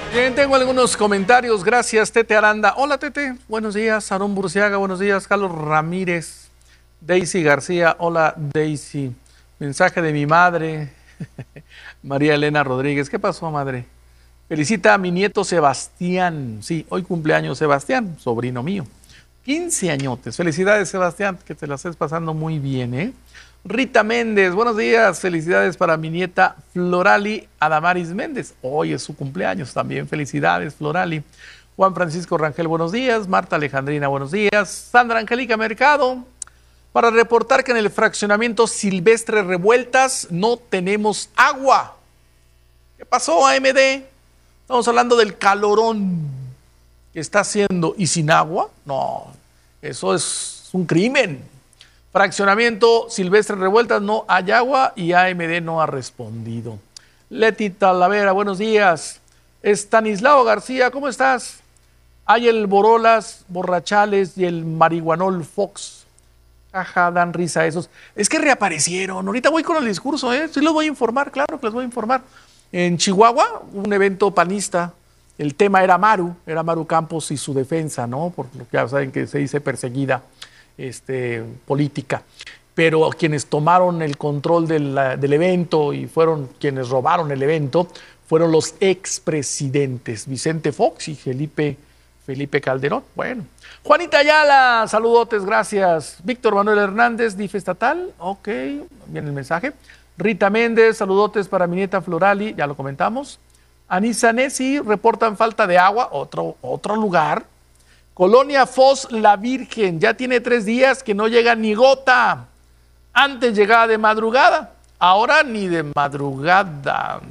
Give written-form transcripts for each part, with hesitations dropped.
Bien, tengo algunos comentarios. Gracias, Tete Aranda. Hola, Tete. Buenos días. Aarón Burciaga, buenos días. Carlos Ramírez. Daisy García. Hola, Daisy. Mensaje de mi madre. María Elena Rodríguez. ¿Qué pasó, madre? Felicita a mi nieto Sebastián. Sí, hoy cumpleaños Sebastián, sobrino mío. 15 añotes. Felicidades, Sebastián, que te la estés pasando muy bien, ¿eh? Rita Méndez, buenos días. Felicidades para mi nieta Florali Adamaris Méndez. Hoy es su cumpleaños también. Felicidades, Florali. Juan Francisco Rangel, buenos días. Marta Alejandrina, buenos días. Sandra Angélica Mercado, para reportar que en el fraccionamiento Silvestre Revueltas no tenemos agua. ¿Qué pasó, AMD? Estamos hablando del calorón que está haciendo. ¿Y sin agua? No, eso es un crimen. Fraccionamiento Silvestre Revueltas, no hay agua y AMD no ha respondido. Leti Talavera, buenos días. Estanislao García, ¿cómo estás? Hay el Borolas, Borrachales y el Marihuanol Fox. Ajá, dan risa esos. Es que reaparecieron. Ahorita voy con el discurso, ¿eh? Sí los voy a informar, claro que les voy a informar. En Chihuahua, un evento panista. El tema era Maru Campos y su defensa, ¿no? Por lo que ya saben que se dice perseguida política. Pero quienes tomaron el control del evento y fueron quienes robaron el evento fueron los expresidentes Vicente Fox y Felipe Calderón. Bueno, Juanita Ayala, saludotes, gracias. Víctor Manuel Hernández, DIF estatal, ok, bien el mensaje. Rita Méndez, saludotes para mi nieta Florali, ya lo comentamos. Anisa Nessi, reportan falta de agua, otro lugar. Colonia Foz La Virgen, ya tiene 3 días que no llega ni gota. Antes llegaba de madrugada, ahora ni de madrugada.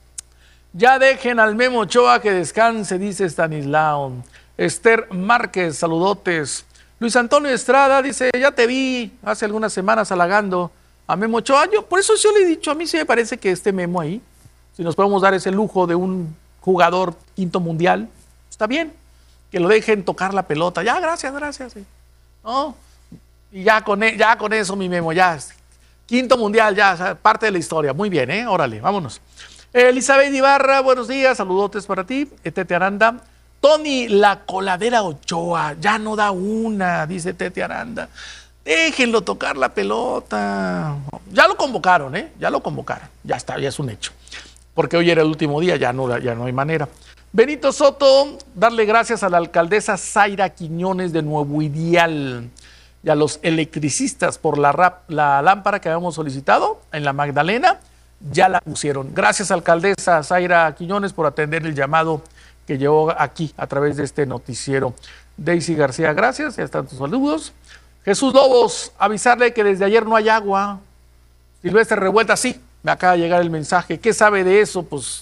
Ya dejen al Memo Ochoa que descanse, dice Stanislao. Esther Márquez, saludotes. Luis Antonio Estrada dice, ya te vi hace algunas semanas halagando a Memo Ochoa. Por eso yo le he dicho, a mí sí me parece que este Memo ahí, si nos podemos dar ese lujo de un jugador quinto mundial, está bien. Que lo dejen tocar la pelota. Ya, gracias. Sí. ¿No? Y ya con eso, mi Memo, ya. Quinto mundial, ya, parte de la historia. Muy bien, ¿eh? Órale, vámonos. Elizabeth Ibarra, buenos días, saludotes para ti. Tete Aranda. Tony, la coladera Ochoa, ya no da una, dice Tete Aranda. Déjenlo tocar la pelota. Ya lo convocaron, ¿eh? Ya lo convocaron. Ya está, ya es un hecho. Porque hoy era el último día, ya no hay manera. Benito Soto, darle gracias a la alcaldesa Zaira Quiñones de Nuevo Ideal y a los electricistas por la lámpara que habíamos solicitado en la Magdalena, ya la pusieron. Gracias, alcaldesa Zaira Quiñones, por atender el llamado que llegó aquí a través de este noticiero. Daisy García, gracias, ya están tus saludos. Jesús Lobos, avisarle que desde ayer no hay agua. Silvestre Revuelta, sí, me acaba de llegar el mensaje. ¿Qué sabe de eso? Pues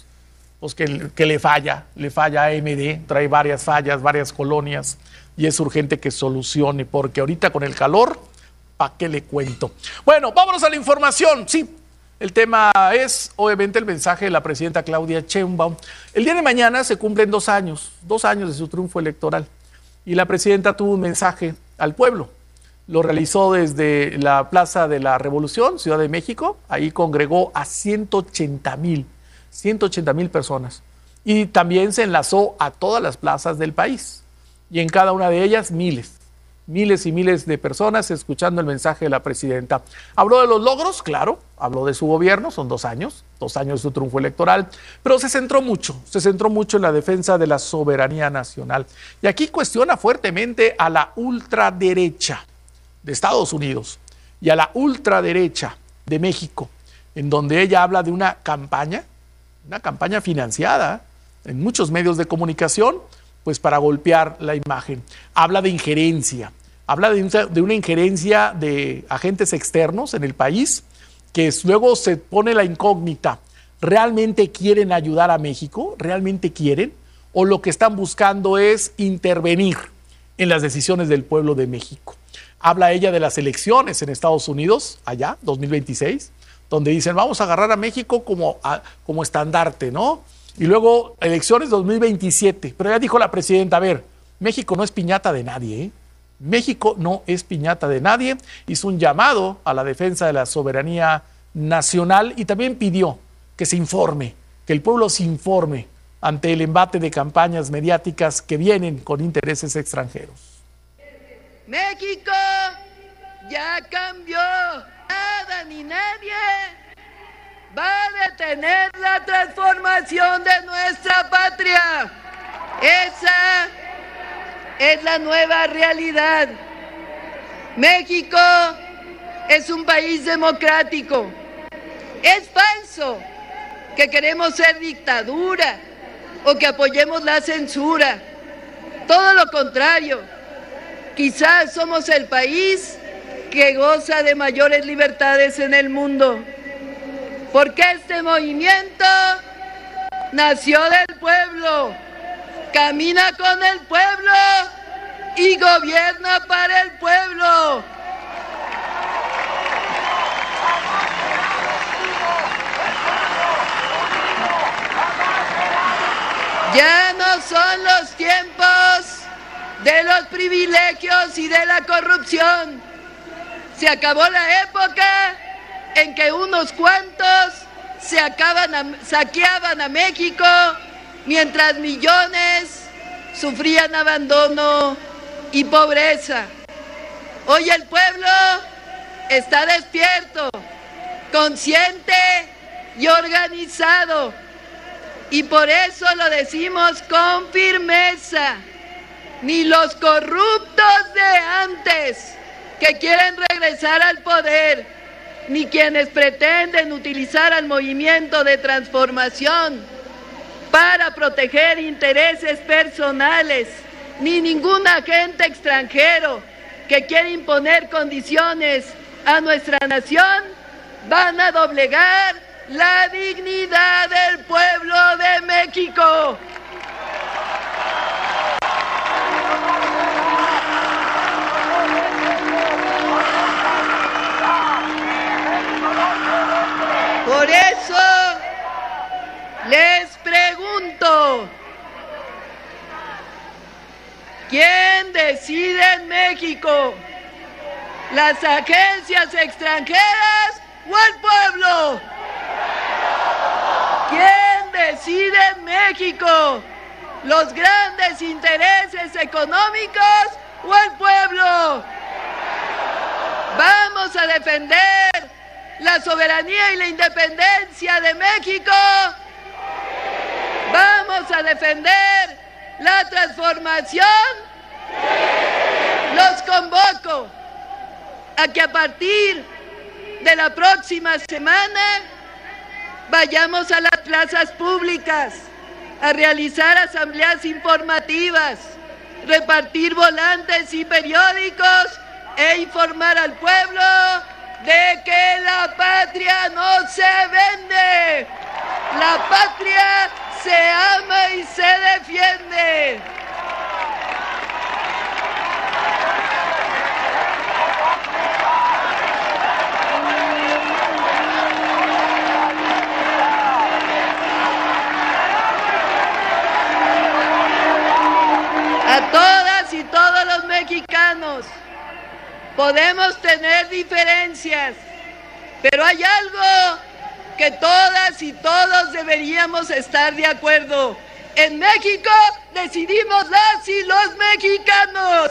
que le falla a AMD, trae varias fallas, varias colonias, y es urgente que solucione, porque ahorita con el calor, ¿para qué le cuento? Bueno, vámonos a la información. Sí, el tema es, obviamente, el mensaje de la presidenta Claudia Sheinbaum. El día de mañana se cumplen 2 años de su triunfo electoral, y la presidenta tuvo un mensaje al pueblo. Lo realizó desde la Plaza de la Revolución, Ciudad de México. Ahí congregó a 180,000 personas. Y también se enlazó a todas las plazas del país. Y en cada una de ellas miles y miles de personas escuchando el mensaje de la presidenta. Habló de los logros, claro, habló de su gobierno, son 2 años de su triunfo electoral, pero se centró mucho en la defensa de la soberanía nacional. Y aquí cuestiona fuertemente a la ultraderecha de Estados Unidos y a la ultraderecha de México, en donde ella habla de una campaña financiada en muchos medios de comunicación, pues para golpear la imagen. Habla de injerencia, de una injerencia de agentes externos en el país, que luego se pone la incógnita. ¿Realmente quieren ayudar a México? ¿Realmente quieren? ¿O lo que están buscando es intervenir en las decisiones del pueblo de México? Habla ella de las elecciones en Estados Unidos, allá, 2026, donde dicen, vamos a agarrar a México como estandarte, ¿no? Y luego elecciones 2027, pero ya dijo la presidenta, a ver, México no es piñata de nadie, ¿eh? México no es piñata de nadie. Hizo un llamado a la defensa de la soberanía nacional y también pidió que se informe, que el pueblo se informe ante el embate de campañas mediáticas que vienen con intereses extranjeros. México ya cambió. Nada ni nadie va a detener la transformación de nuestra patria. Esa es la nueva realidad. México es un país democrático. Es falso que queremos ser dictadura o que apoyemos la censura. Todo lo contrario. Quizás somos el país que goza de mayores libertades en el mundo. Porque este movimiento nació del pueblo, camina con el pueblo y gobierna para el pueblo. Ya no son los tiempos de los privilegios y de la corrupción. Se acabó la época en que unos cuantos saqueaban a México mientras millones sufrían abandono y pobreza. Hoy el pueblo está despierto, consciente y organizado. Y por eso lo decimos con firmeza. Ni los corruptos de antes que quieren regresar al poder, ni quienes pretenden utilizar al movimiento de transformación para proteger intereses personales, ni ningún agente extranjero que quiere imponer condiciones a nuestra nación, van a doblegar la dignidad del pueblo de México. Por eso les pregunto, ¿quién decide en México? ¿Las agencias extranjeras o el pueblo? ¿Quién decide en México? ¿Los grandes intereses económicos o el pueblo? Vamos a defender la soberanía y la independencia de México. Vamos a defender la transformación. Los convoco a que a partir de la próxima semana vayamos a las plazas públicas a realizar asambleas informativas, repartir volantes y periódicos e informar al pueblo de que la patria no se vende, la patria se ama y se defiende. A todas y todos los mexicanos, podemos tener diferencias, pero hay algo que todas y todos deberíamos estar de acuerdo. En México decidimos las y los mexicanos.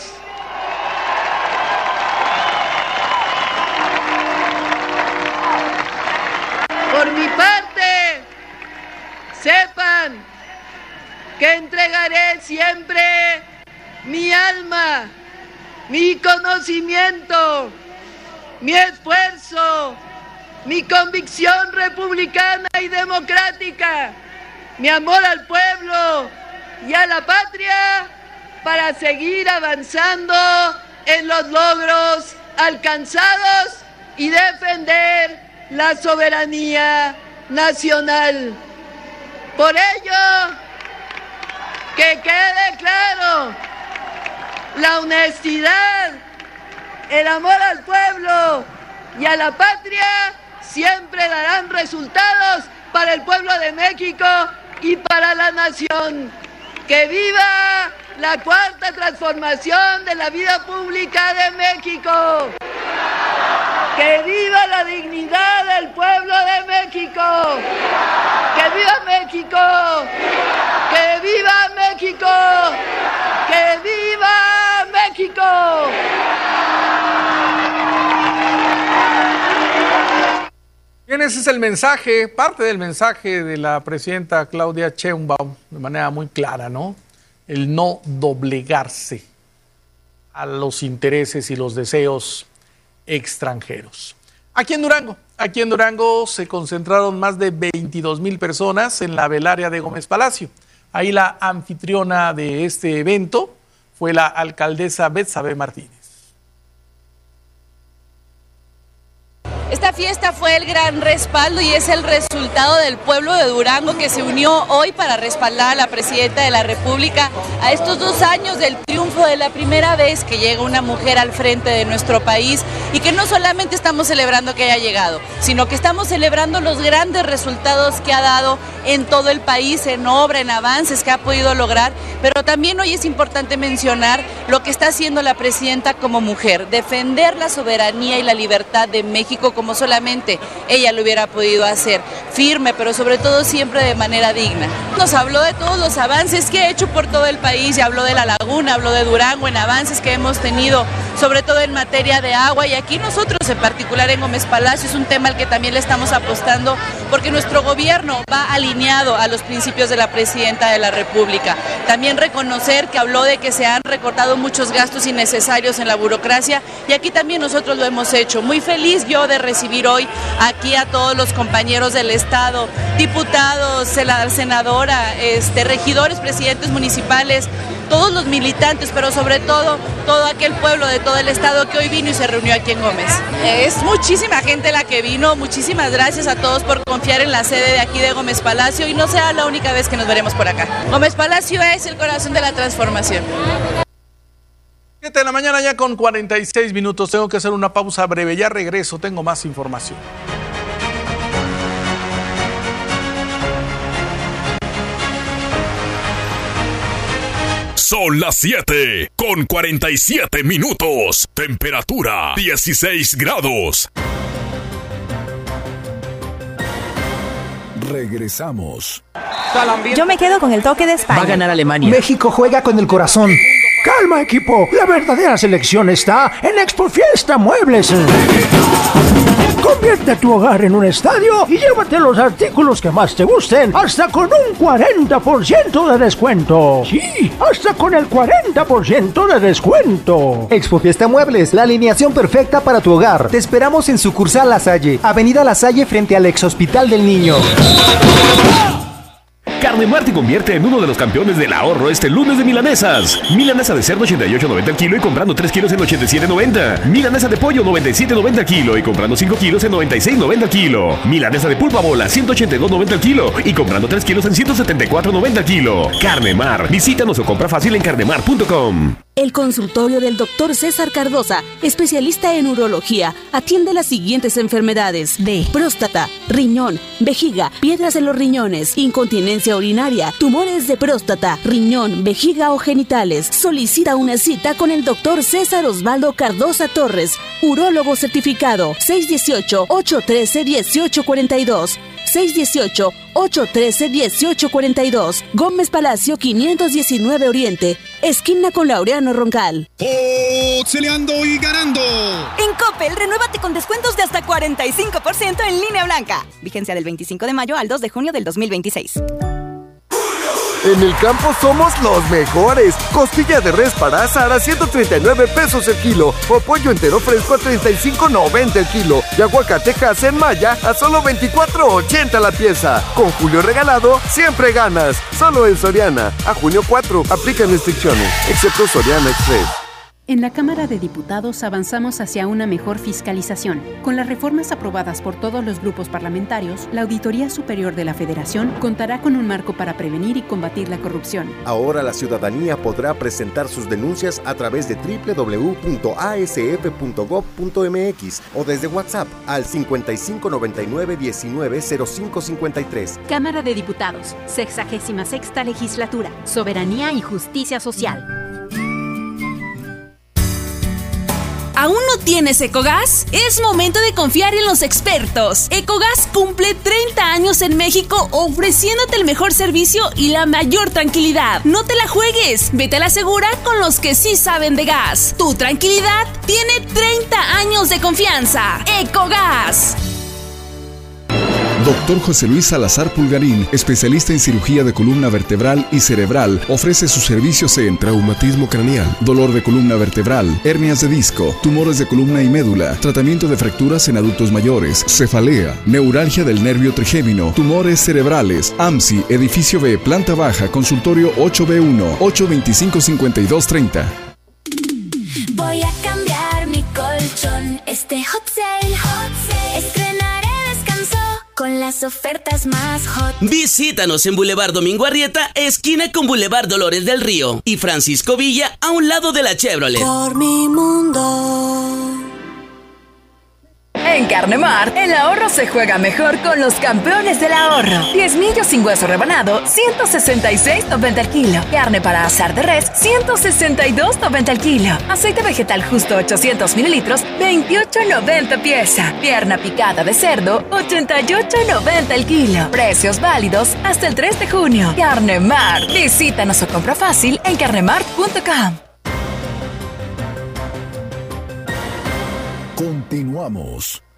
Por mi parte, sepan que entregaré siempre mi alma, mi conocimiento, mi esfuerzo, mi convicción republicana y democrática, mi amor al pueblo y a la patria para seguir avanzando en los logros alcanzados y defender la soberanía nacional. Por ello, que quede claro, la honestidad, el amor al pueblo y a la patria siempre darán resultados para el pueblo de México y para la nación. ¡Que viva la cuarta transformación de la vida pública de México! ¡Que viva la dignidad del pueblo de México! ¡Que viva México! ese es el mensaje, parte del mensaje de la presidenta Claudia Sheinbaum, de manera muy clara, ¿no? El no doblegarse a los intereses y los deseos extranjeros. Aquí en Durango se concentraron más de 22,000 personas en la velaria de Gómez Palacio. Ahí la anfitriona de este evento fue la alcaldesa Betsabe Martínez. Esta fiesta fue el gran respaldo y es el resultado del pueblo de Durango que se unió hoy para respaldar a la presidenta de la República a estos 2 años del triunfo de la primera vez que llega una mujer al frente de nuestro país y que no solamente estamos celebrando que haya llegado, sino que estamos celebrando los grandes resultados que ha dado en todo el país, en obra, en avances que ha podido lograr, pero también hoy es importante mencionar lo que está haciendo la presidenta como mujer, defender la soberanía y la libertad de México como solamente ella lo hubiera podido hacer, firme, pero sobre todo siempre de manera digna. Nos habló de todos los avances que ha hecho por todo el país, y habló de la laguna, habló de Durango, en avances que hemos tenido, sobre todo en materia de agua, y aquí nosotros en particular en Gómez Palacio es un tema al que también le estamos apostando, porque nuestro gobierno va alineado a los principios de la presidenta de la República. También reconocer que habló de que se han recortado muchos gastos innecesarios en la burocracia, y aquí también nosotros lo hemos hecho. Muy feliz yo de recibir hoy aquí a todos los compañeros del Estado, diputados, senadora, regidores, presidentes municipales, todos los militantes, pero sobre todo todo aquel pueblo de todo el Estado que hoy vino y se reunió aquí en Gómez. Es muchísima gente la que vino, muchísimas gracias a todos por confiar en la sede de aquí de Gómez Palacio y no será la única vez que nos veremos por acá. Gómez Palacio es el corazón de la transformación. 7 de la mañana ya con 46 minutos, tengo que hacer una pausa breve, ya regreso, tengo más información. Son las 7 con 47 minutos, temperatura 16 grados. Regresamos. Yo me quedo con el toque de España. Va a ganar Alemania. México juega con el corazón. Calma, equipo. La verdadera selección está en Expo Fiesta Muebles. Convierte tu hogar en un estadio y llévate los artículos que más te gusten hasta con un 40% de descuento. Sí, hasta con el 40% de descuento. Expo Fiesta Muebles, la alineación perfecta para tu hogar. Te esperamos en sucursal La Salle, Avenida La Salle frente al Ex Hospital del Niño. Carnemar te convierte en uno de los campeones del ahorro este lunes de milanesas. Milanesa de cerdo 88.90 el kilo y comprando 3 kilos en 87.90. Milanesa de pollo 97.90 el kilo y comprando 5 kilos en 96.90 el kilo. Milanesa de pulpa bola 182.90 el kilo y comprando 3 kilos en 174.90 el kilo. Carnemar, visítanos o compra fácil en carnemar.com. El consultorio del Dr. César Cardosa, especialista en urología, atiende las siguientes enfermedades de próstata, riñón, vejiga, piedras en los riñones, incontinencia urinaria, tumores de próstata, riñón, vejiga o genitales. Solicita una cita con el Dr. César Osvaldo Cardosa Torres, urólogo certificado. 618-813-1842. 618-813-1842. Gómez Palacio 519 Oriente, esquina con Laureano Roncal. ¡Celeando y ganando! En Coppel, renuévate con descuentos de hasta 45% en línea blanca. Vigencia del 25 de mayo al 2 de junio del 2026. En el campo somos los mejores. Costilla de res para asar a 139 pesos el kilo. O pollo entero fresco a 35.90 el kilo. Y aguacate Hass en Maya a solo 24.80 la pieza. Con Julio Regalado, siempre ganas. Solo en Soriana. A junio 4. Aplican restricciones. Excepto Soriana Express. En la Cámara de Diputados avanzamos hacia una mejor fiscalización. Con las reformas aprobadas por todos los grupos parlamentarios, la Auditoría Superior de la Federación contará con un marco para prevenir y combatir la corrupción. Ahora la ciudadanía podrá presentar sus denuncias a través de www.asf.gov.mx o desde WhatsApp al 5599-190553. Cámara de Diputados, 66ª Legislatura, Soberanía y Justicia Social. ¿Aún no tienes Ecogas? Es momento de confiar en los expertos. Ecogas cumple 30 años en México ofreciéndote el mejor servicio y la mayor tranquilidad. No te la juegues, vete a la segura con los que sí saben de gas. Tu tranquilidad tiene 30 años de confianza. Ecogas. Dr. José Luis Salazar Pulgarín, especialista en cirugía de columna vertebral y cerebral, ofrece sus servicios en traumatismo craneal, dolor de columna vertebral, hernias de disco, tumores de columna y médula, tratamiento de fracturas en adultos mayores, cefalea, neuralgia del nervio trigémino, tumores cerebrales. AMSI, edificio B, planta baja, consultorio 8B1, 825-5230. Voy a cambiar mi colchón, este hot sale. Estrenaré descanso con las ofertas más hot. Visítanos en Boulevard Domingo Arrieta, esquina con Boulevard Dolores del Río, y Francisco Villa, a un lado de la Chevrolet. Por mi mundo. En Carne Mart, el ahorro se juega mejor con los campeones del ahorro. 10 millos sin hueso rebanado, 166.90 el kilo. Carne para asar de res, 162.90 el kilo. Aceite vegetal justo 800 mililitros, 28.90 pieza. Pierna picada de cerdo, 88.90 el kilo. Precios válidos hasta el 3 de junio. Carne Mart. Visítanos o compra fácil en carnemart.com. Continuamos.